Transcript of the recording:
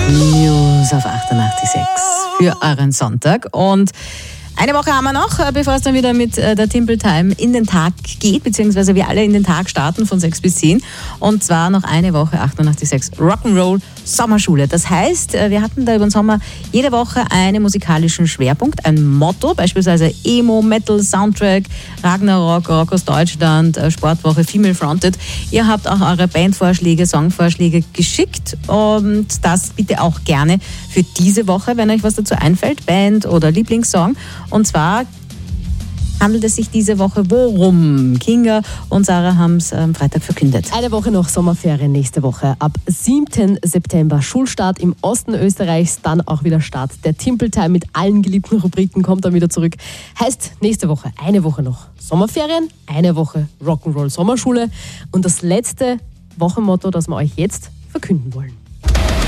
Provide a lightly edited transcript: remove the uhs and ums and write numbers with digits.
News auf 88.6 für euren Sonntag. Und eine Woche haben wir noch, bevor es dann wieder mit der Timple Time in den Tag geht, beziehungsweise wir alle in den Tag starten von 6 bis 10. Und zwar noch eine Woche 88.6 Rock'n'Roll Sommerschule. Das heißt, wir hatten da über den Sommer jede Woche einen musikalischen Schwerpunkt, ein Motto, beispielsweise Emo, Metal, Soundtrack, Ragnarok, Rock aus Deutschland, Sportwoche, Female Fronted. Ihr habt auch eure Bandvorschläge, Songvorschläge geschickt und das bitte auch gerne für diese Woche, wenn euch was dazu einfällt, Band oder Lieblingssong. Und zwar handelt es sich diese Woche worum? Kinga und Sarah haben es am Freitag verkündet. Eine Woche noch Sommerferien nächste Woche. Ab 7. September Schulstart im Osten Österreichs, dann auch wieder Start der Timple Time mit allen geliebten Rubriken, kommt dann wieder zurück. Heißt nächste Woche, eine Woche noch Sommerferien, eine Woche Rock'n'Roll Sommerschule und das letzte Wochenmotto, das wir euch jetzt verkünden wollen.